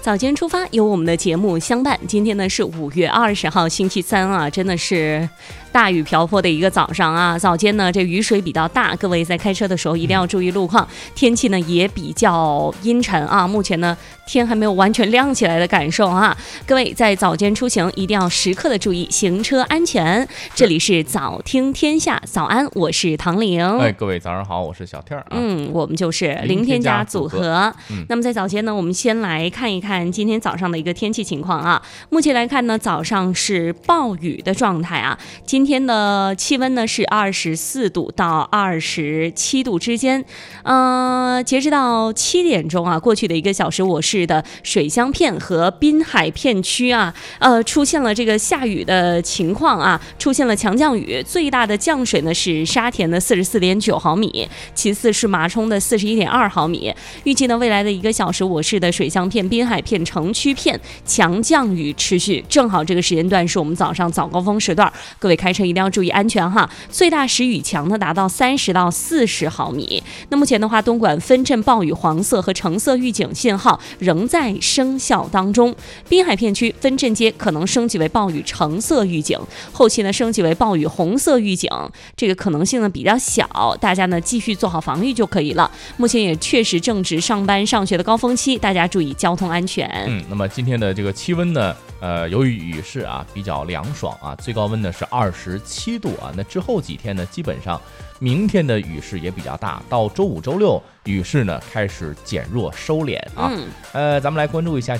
早间出发，有我们的节目相伴。今天呢是5月20号，星期三啊，真的是大雨瓢泼的一个早上啊。早间呢这雨水比较大，各位在开车的时候一定要注意路况。天气呢也比较阴沉啊，目前呢天还没有完全亮起来的感受啊。各位在早间出行一定要时刻的注意行车安全。这里是早听天下，早安，我是唐玲。 各位早上好，我是小天啊。 我们就是零添加组合。那么在早间呢，我们先来看一看今天早上的一个天气情况啊。目前来看呢，早上是暴雨的状态啊。今天的气温呢是24度到27度之间。截止到7点钟啊，过去的1个小时，我市的水乡片和滨海片区啊，出现了这个下雨的情况啊，出现了强降雨。最大的降水呢是沙田的44.9毫米，其次是马冲的41.2毫米。预计呢未来的1个小时，我市的水乡片、滨海片、城区片强降雨持续，正好这个时间段是我们早上早高峰时段，各位开车一定要注意安全哈。最大时雨强呢达到30到40毫米。那目前的话，东莞分镇暴雨黄色和橙色预警信号仍在生效当中。滨海片区分镇街可能升级为暴雨橙色预警，后期呢升级为暴雨红色预警，这个可能性呢比较小，大家呢继续做好防御就可以了。目前也确实正值上班上学的高峰期，大家注意交通安全。 那么今天的这个气温呢，由于雨势啊比较凉爽啊，最高温呢是27度啊。那之后几天呢，基本上明天的雨势也比较大，到周5、周6雨势呢开始减弱收敛啊。咱们来关注一下